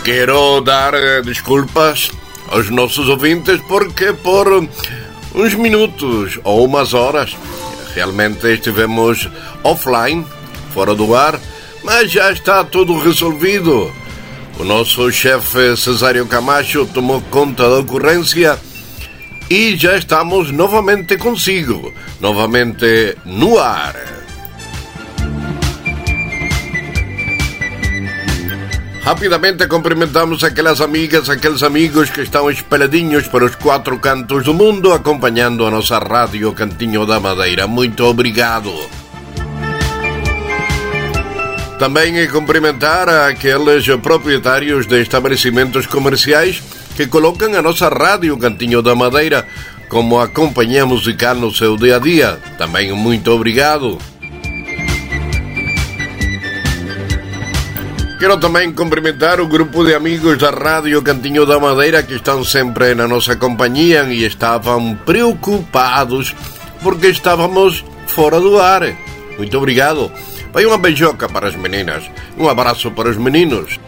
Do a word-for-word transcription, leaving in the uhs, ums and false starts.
Quero dar eh, desculpas aos nossos ouvintes porque por uns minutos ou umas horas realmente estivemos offline, fora do ar, mas já está tudo resolvido. O nosso chefe Cesário Camacho tomou conta da ocorrência e já estamos novamente consigo, novamente no ar. Rapidamente cumprimentamos aquelas amigas, aqueles amigos que estão espalhadinhos para os quatro cantos do mundo, acompanhando a nossa Rádio Cantinho da Madeira. Muito obrigado. Também é cumprimentar aqueles proprietários de estabelecimentos comerciais que colocam a nossa Rádio Cantinho da Madeira como a companhia musical no seu dia a dia. Também muito obrigado. Quero também cumprimentar o grupo de amigos da Rádio Cantinho da Madeira que estão sempre na nossa companhia e estavam preocupados porque estávamos fora do ar. Muito obrigado. Vai uma beijoca para as meninas, um abraço para os meninos.